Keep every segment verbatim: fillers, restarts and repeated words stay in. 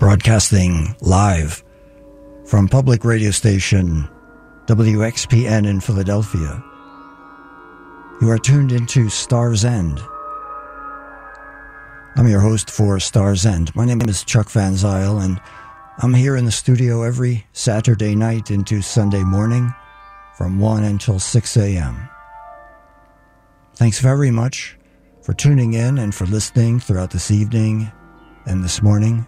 broadcasting live from public radio station W X P N in Philadelphia. You are tuned into Star's End. I'm your host for Star's End. My name is Chuck Van Zyl, and I'm here in the studio every Saturday night into Sunday morning from one until six a.m. Thanks very much for tuning in and for listening throughout this evening and this morning.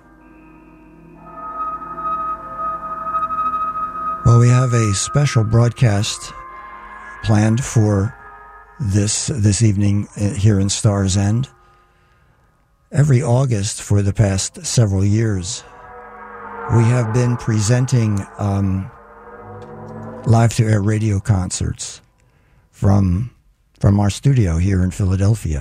Well, we have a special broadcast planned for this this evening here in Star's End. Every August for the past several years, we have been presenting um, live-to-air radio concerts from from our studio here in Philadelphia.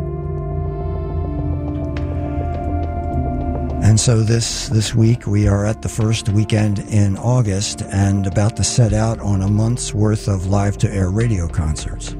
And so this, this week we are at the first weekend in August and about to set out on a month's worth of live-to-air radio concerts.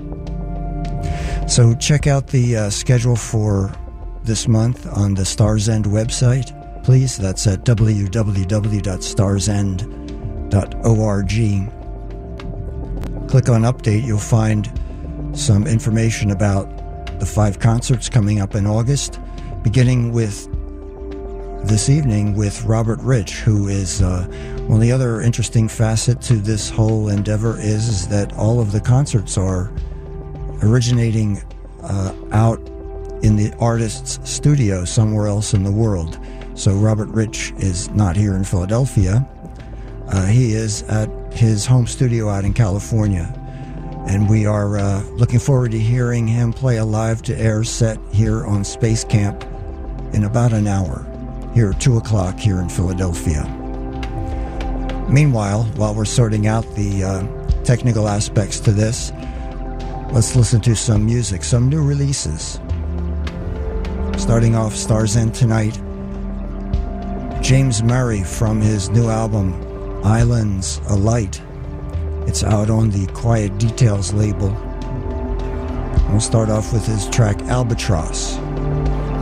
So check out the uh, schedule for this month on the Star's End website, please. That's at w w w dot stars end dot org. Click on Update. You'll find some information about the five concerts coming up in August, beginning with this evening with Robert Rich, who is, uh, well, the other interesting facet to this whole endeavor is, is that all of the concerts are originating uh, out in the artist's studio somewhere else in the world. So Robert Rich is not here in Philadelphia. Uh, he is at his home studio out in California. And we are uh, looking forward to hearing him play a live-to-air set here on Space Camp in about an hour, here at two o'clock here in Philadelphia. Meanwhile, while we're sorting out the uh, technical aspects to this, let's listen to some music, some new releases. Starting off Star's End tonight, James Murray from his new album, Islands Alight. It's out on the Quiet Details label. We'll start off with his track, Albatross.